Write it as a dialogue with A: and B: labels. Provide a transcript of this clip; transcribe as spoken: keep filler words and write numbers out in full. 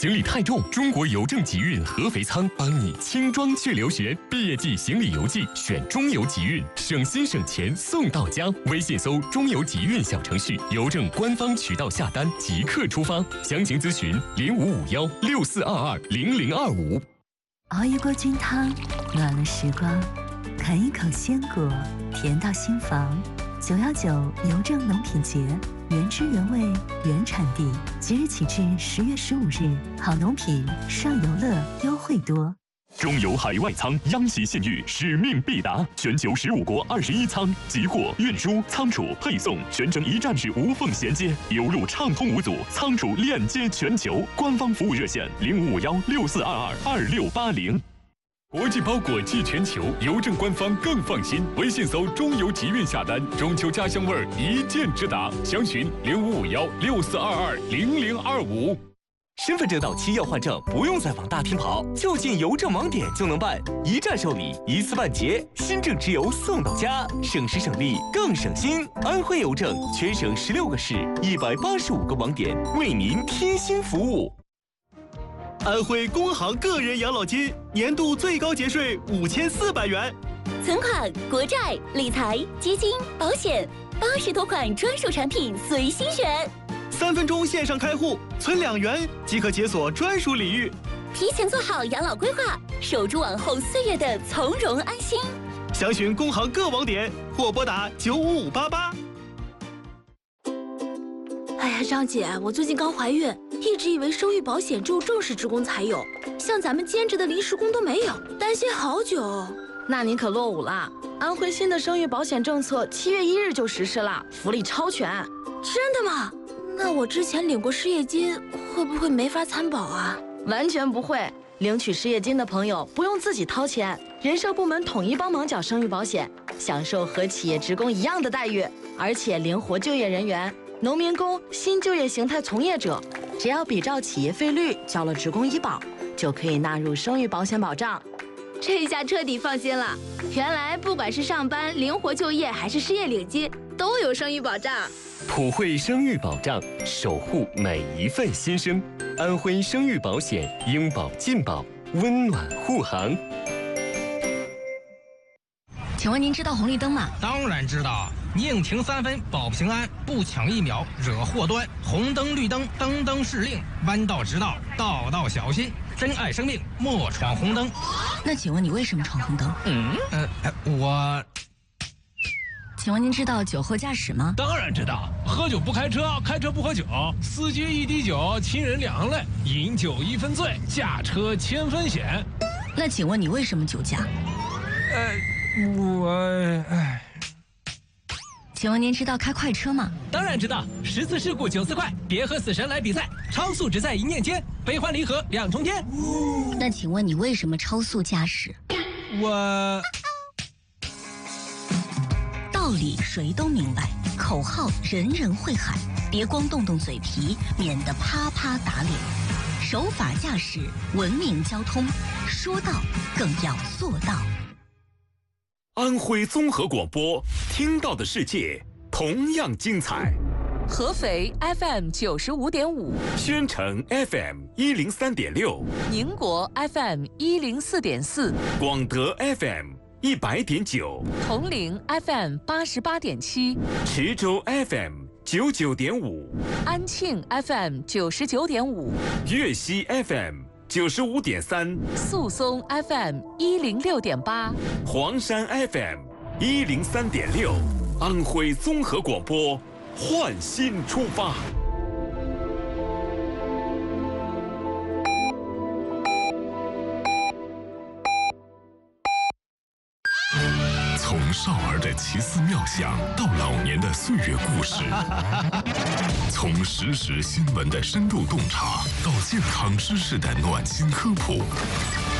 A: 行李太重，中国邮政集运合肥仓帮你轻装去留学。毕业季行李邮寄选中邮集运，省心省钱送到家。微信搜中邮集运小程序，邮政官方渠道下单即刻出发。详情咨询零五五幺六四二二零零二五。
B: 熬一锅菌汤，暖了时光；啃一口鲜果，甜到心房。九幺九邮政农品节，原汁原味，原产地，即日起至十月十五日，好农品上游乐优惠多。
A: 中油海外仓央喜信誉，使命必达，全球十五国二十一仓，集货、运输、仓储、配送全程一站式无缝衔接，邮路畅通无阻，仓储链接全球。官方服务热线零五五幺六四二二二六八零。国际包裹寄全球，邮政官方更放心。微信搜中邮集运下单，中秋家乡味儿一键直达。详询零五五幺六四二二零零二五。
C: 身份证到期要换证，不用再往大厅跑，就进邮政网点就能办，一站受理，一次办结，新政直邮送到家，省时省力更省心。安徽邮政全省十六个市，一百八十五个网点，为您贴心服务。
D: 安徽工行个人养老金年度最高节税五千四百元，
E: 存款、国债、理财、基金、保险，八十多款专属产品随心选。
D: 三分钟线上开户，存两元即可解锁专属礼遇。
E: 提前做好养老规划，守住往后岁月的从容安心。
D: 详询工行各网点或拨打九五五八八。
F: 哎呀，张姐，我最近刚怀孕，一直以为生育保险只有正式职工才有，像咱们兼职的临时工都没有，担心好久。
G: 那你可落伍了，安徽新的生育保险政策七月一日就实施了，福利超全。
F: 真的吗？那我之前领过失业金，会不会没法参保啊？
G: 完全不会，领取失业金的朋友不用自己掏钱，人社部门统一帮忙缴生育保险，享受和企业职工一样的待遇，而且灵活就业人员、农民工、新就业形态从业者，只要比照企业费率交了职工医保，就可以纳入生育保险保障。
F: 这下彻底放心了，原来不管是上班、灵活就业还是失业领金，都有生育保障。
A: 普惠生育保障，守护每一份新生。安徽生育保险，应保尽保，温暖护航。
H: 请问您知道红绿灯吗？
I: 当然知道，宁停三分保平安，不抢一秒惹祸端。红灯绿灯，灯灯是令，弯道直道，道道小心。珍爱生命，莫闯红灯。
H: 那请问你为什么闯红灯？
I: 嗯，呃，我。
H: 请问您知道酒后驾驶吗？
I: 当然知道，喝酒不开车，开车不喝酒，司机一滴酒，亲人两行泪，饮酒一分醉，驾车千分险。
H: 那请问你为什么酒驾？
I: 呃，我，哎。
H: 请问您知道开快车吗？
I: 当然知道，十次事故九次快，别和死神来比赛，超速只在一念间，悲欢离合两重天。
H: 那请问你为什么超速驾驶？
I: 我。
H: 道理谁都明白，口号人人会喊，别光动动嘴皮，免得啪啪打脸。守法驾驶，文明交通，说到更要做到。
A: 安徽综合广播，听到的世界同样精彩。
J: 合肥 F M 九十五点五，
A: 宣城 F M 一零三点六，
J: 宁国 F M 一零四点四，
A: 广德 F M一百点九，
J: 铜陵 F M 八十八点七，
A: 池州 F M 九九点五，
J: 安庆 F M 九十九点五，
A: 粤西 F M 九十五点三，
J: 宿松 F M 一零六点八，
A: 黄山 F M 一零三点六，安徽综合广播，焕新出发。
K: 从少儿的奇思妙想到老年的岁月故事，从实时新闻的深度洞察到健康知识的暖心科普，